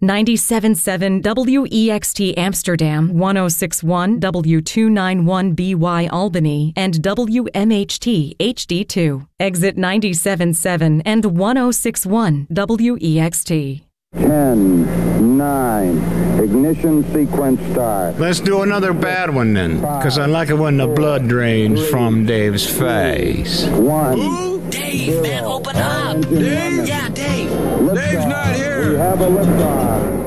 97.7 WEXT Amsterdam, 106.1 W291BY Albany, and WMHT HD2. Exit 97.7 and 106.1 WEXT. 10, 9, ignition sequence start. Let's do another bad one then, because I like it when the blood drains from Dave's face. 1. Ooh, Dave, man, open up. Dave? Yeah, Dave. Dave's not here. We have a liftoff.